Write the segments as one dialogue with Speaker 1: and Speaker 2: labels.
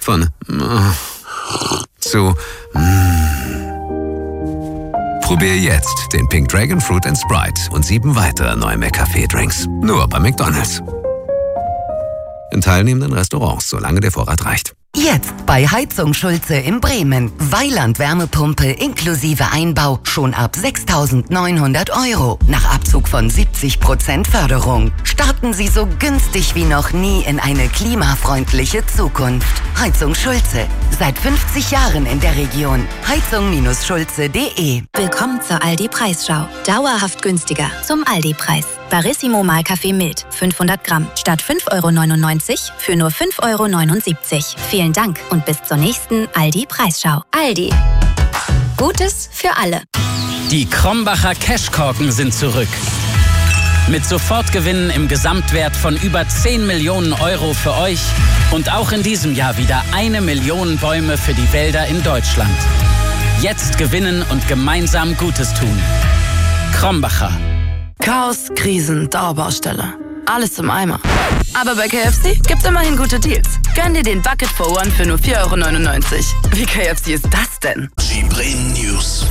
Speaker 1: Von zu Probier jetzt den Pink Dragon Fruit & Sprite und 7 weitere neue McCafé-Drinks. Nur bei McDonald's. In teilnehmenden Restaurants, solange der Vorrat reicht.
Speaker 2: Jetzt bei Heizung Schulze in Bremen. Weiland Wärmepumpe inklusive Einbau schon ab 6.900 €. Nach Abzug von 70% Förderung. Starten Sie so günstig wie noch nie in eine klimafreundliche Zukunft. Heizung Schulze. Seit 50 Jahren in der Region. Heizung-schulze.de.
Speaker 3: Willkommen zur Aldi-Preisschau. Dauerhaft günstiger zum Aldi-Preis. Barissimo Mahlkaffee Mild, 500 Gramm. Statt 5,99 € für nur 5,79 €. Vielen Dank und bis zur nächsten Aldi-Preisschau. Aldi. Gutes für alle.
Speaker 4: Die Krombacher Cashkorken sind zurück. Mit Sofortgewinnen im Gesamtwert von über 10 Millionen € für euch und auch in diesem Jahr wieder 1 Million Bäume für die Wälder in Deutschland. Jetzt gewinnen und gemeinsam Gutes tun. Krombacher.
Speaker 5: Chaos, Krisen, Dauerbaustelle. Alles im Eimer. Aber bei KFC gibt's immerhin gute Deals. Gönn dir den Bucket for One für nur 4,99 €. Wie KFC ist das denn?
Speaker 6: Die Bremen News.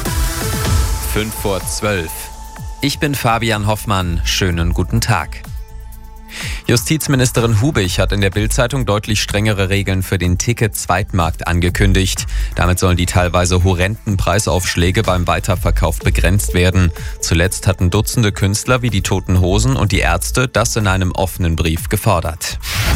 Speaker 7: 11:05. Ich bin Fabian Hoffmann. Schönen guten Tag. Justizministerin Hubich hat in der Bild-Zeitung deutlich strengere Regeln für den Ticket-Zweitmarkt angekündigt. Damit sollen die teilweise horrenden Preisaufschläge beim Weiterverkauf begrenzt werden. Zuletzt hatten Dutzende Künstler wie die Toten Hosen und die Ärzte das in einem offenen Brief gefordert.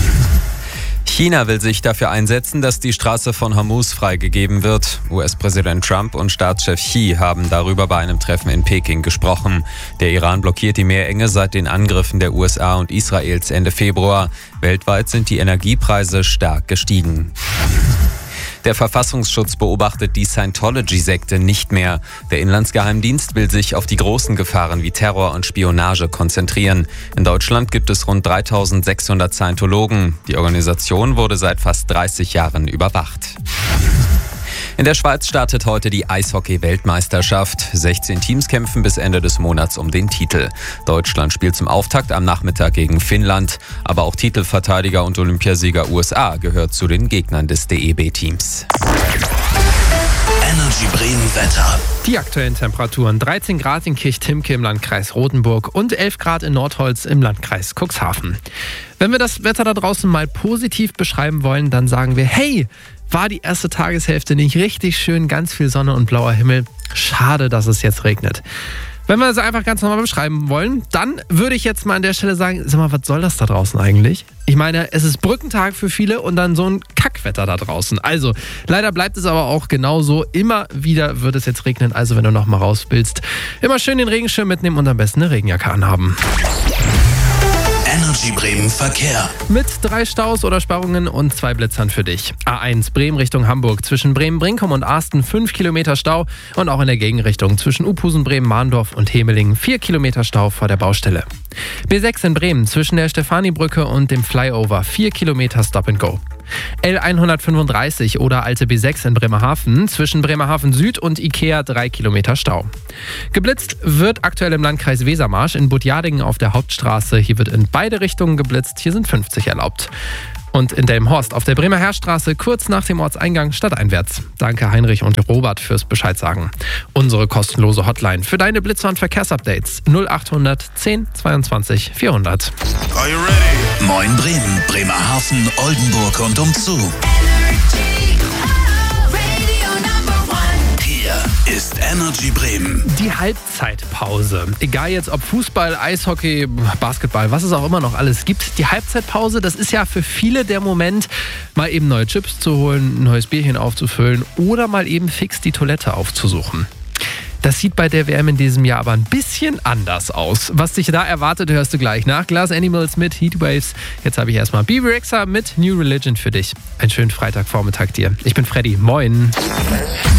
Speaker 7: China will sich dafür einsetzen, dass die Straße von Hormuz freigegeben wird. US-Präsident Trump und Staatschef Xi haben darüber bei einem Treffen in Peking gesprochen. Der Iran blockiert die Meerenge seit den Angriffen der USA und Israels Ende Februar. Weltweit sind die Energiepreise stark gestiegen. Der Verfassungsschutz beobachtet die Scientology-Sekte nicht mehr. Der Inlandsgeheimdienst will sich auf die großen Gefahren wie Terror und Spionage konzentrieren. In Deutschland gibt es rund 3.600 Scientologen. Die Organisation wurde seit fast 30 Jahren überwacht. In der Schweiz startet heute die Eishockey-Weltmeisterschaft. 16 Teams kämpfen bis Ende des Monats um den Titel. Deutschland spielt zum Auftakt am Nachmittag gegen Finnland. Aber auch Titelverteidiger und Olympiasieger USA gehört zu den Gegnern des DEB-Teams.
Speaker 6: Energy Bremen Wetter.
Speaker 8: Die aktuellen Temperaturen: 13 Grad in Kirchtimke im Landkreis Rothenburg und 11 Grad in Nordholz im Landkreis Cuxhaven. Wenn wir das Wetter da draußen mal positiv beschreiben wollen, dann sagen wir: Hey, war die erste Tageshälfte nicht richtig schön, ganz viel Sonne und blauer Himmel? Schade, dass es jetzt regnet. Wenn wir das einfach ganz normal beschreiben wollen, dann würde ich jetzt mal an der Stelle sagen, sag mal, was soll das da draußen eigentlich? Ich meine, es ist Brückentag für viele und dann so ein Kackwetter da draußen. Also, leider bleibt es aber auch genauso. Immer wieder wird es jetzt regnen, also wenn du noch mal raus willst, immer schön den Regenschirm mitnehmen und am besten eine Regenjacke anhaben.
Speaker 6: Energy Bremen Verkehr.
Speaker 8: Mit 3 Staus oder Sperrungen und 2 Blitzern für dich. A1 Bremen Richtung Hamburg. Zwischen Bremen-Brinkum und Asten 5 Kilometer Stau. Und auch in der Gegenrichtung zwischen Uphusen, Bremen-Mahndorf und Hemeling 4 Kilometer Stau vor der Baustelle. B6 in Bremen zwischen der Stefani-Brücke und dem Flyover 4 Kilometer Stop and Go. L135 oder alte B6 in Bremerhaven zwischen Bremerhaven Süd und Ikea 3 Kilometer Stau. Geblitzt wird aktuell im Landkreis Wesermarsch in Budjadingen auf der Hauptstraße. Hier wird in beide Richtungen geblitzt. Hier sind 50 erlaubt. Und in Delmenhorst auf der Bremer Heerstraße kurz nach dem Ortseingang stadteinwärts. Danke Heinrich und Robert fürs Bescheid sagen. Unsere kostenlose Hotline für deine Blitzer- und Verkehrsupdates 0800 10 22 400.
Speaker 6: Are you ready? Moin Bremen, Bremerhaven, Oldenburg und umzu. Hier ist Energy Bremen.
Speaker 8: Die Halbzeitpause. Egal jetzt ob Fußball, Eishockey, Basketball, was es auch immer noch alles gibt. Die Halbzeitpause, das ist ja für viele der Moment, mal eben neue Chips zu holen, ein neues Bierchen aufzufüllen oder mal eben fix die Toilette aufzusuchen. Das sieht bei der WM in diesem Jahr aber ein bisschen anders aus. Was dich da erwartet, hörst du gleich nach. Glass Animals mit Heatwaves. Jetzt habe ich erstmal Bebe Rexha mit New Religion für dich. Einen schönen Freitagvormittag dir. Ich bin Freddy. Moin.